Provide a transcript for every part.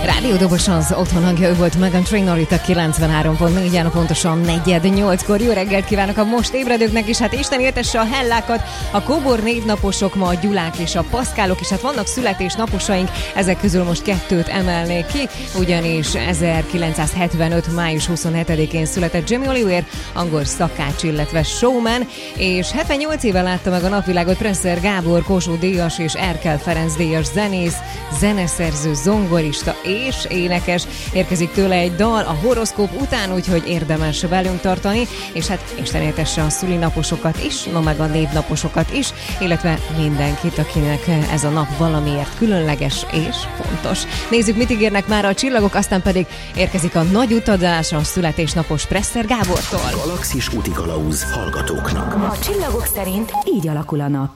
Rádiódobos az otthon hangja, ő volt Meghan Trainor itt a 93.4-en, pontosan 7:08-kor. Jó reggelt kívánok a most ébredőknek is, hát Isten éltesse a hellákat, a kóbor névnaposok ma a Gyulák és a Paszkálok, és hát vannak születésnaposaink, ezek közül most 2 emelnék ki, ugyanis 1975. május 27-én született Jamie Oliver, angol szakács, illetve showman, és 78 éve látta meg a napvilágot Presser Gábor, Kossuth díjas és Erkel Ferenc díjas zenész, zeneszerző, zongorista és énekes. Érkezik tőle egy dal a horoszkóp után, úgyhogy érdemes velünk tartani, és hát Isten éltesse a szülinaposokat is, no meg a névnaposokat is, illetve mindenkit, akinek ez a nap valamiért különleges és fontos. Nézzük, mit ígérnek már a csillagok, aztán pedig érkezik a nagy utazás a születésnapos Presser Gábortól. Galaxis útikalauz hallgatóknak. A csillagok szerint így alakul a nap.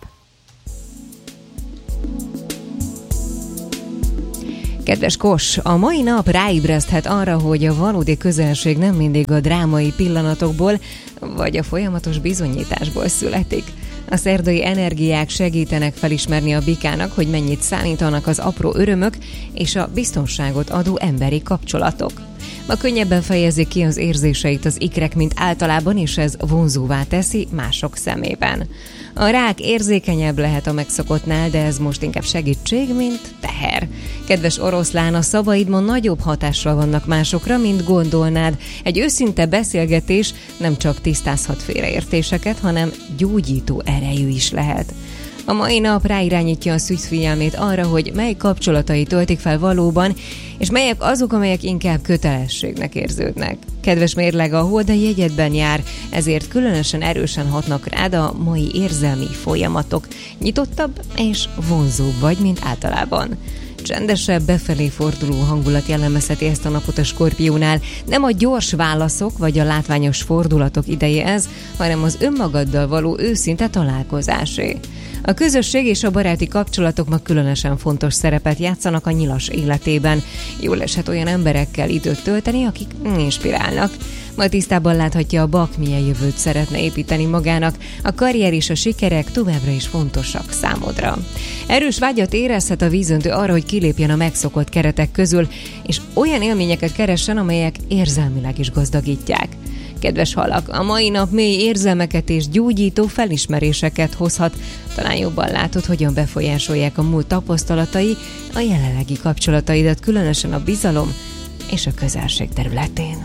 Kedves Kos, a mai nap ráébreszthet arra, hogy a valódi közelség nem mindig a drámai pillanatokból, vagy a folyamatos bizonyításból születik. A szerdai energiák segítenek felismerni a bikának, hogy mennyit számítanak az apró örömök és a biztonságot adó emberi kapcsolatok. Ma könnyebben fejezik ki az érzéseit az ikrek, mint általában, és ez vonzóvá teszi mások szemében. A rák érzékenyebb lehet a megszokottnál, de ez most inkább segítség, mint teher. Kedves oroszlán, a szavaid ma nagyobb hatással vannak másokra, mint gondolnád. Egy őszinte beszélgetés nem csak tisztázhat félreértéseket, hanem gyógyító erejű is lehet. A mai nap ráirányítja a szűz figyelmét arra, hogy mely kapcsolatai töltik fel valóban, és melyek azok, amelyek inkább kötelességnek érződnek. Kedves mérleg, a hold a jegyedben jár, ezért különösen erősen hatnak rád a mai érzelmi folyamatok. Nyitottabb és vonzóbb vagy, mint általában. Csendesebb, befelé forduló hangulat jellemezheti ezt a napot a Skorpiónál. Nem a gyors válaszok vagy a látványos fordulatok ideje ez, hanem az önmagaddal való őszinte találkozásé. A közösség és a baráti kapcsolatok ma különösen fontos szerepet játszanak a nyilas életében. Jól eshet olyan emberekkel időt tölteni, akik inspirálnak. Ma tisztában láthatja a bak, milyen jövőt szeretne építeni magának. A karrier és a sikerek továbbra is fontosak számodra. Erős vágyat érezhet a vízöntő arra, hogy kilépjen a megszokott keretek közül, és olyan élményeket keressen, amelyek érzelmileg is gazdagítják. Kedves halak, a mai nap mély érzelmeket és gyógyító felismeréseket hozhat. Talán jobban látod, hogyan befolyásolják a múlt tapasztalatai a jelenlegi kapcsolataidat, különösen a bizalom és a közelség területén.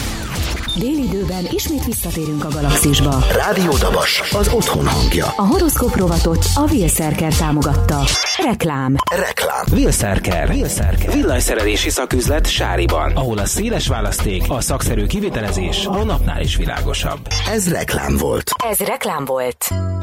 Délidőben ismét visszatérünk a galaxisba. Rádiódobos, az otthon hangja. A horoszkóp rovatot a Wilszerker támogatta. Reklám. Wilszerker. Villanyszerelési szaküzlet Sáriban, ahol a széles választék, a szakszerű kivitelezés a napnál is világosabb. Ez reklám volt.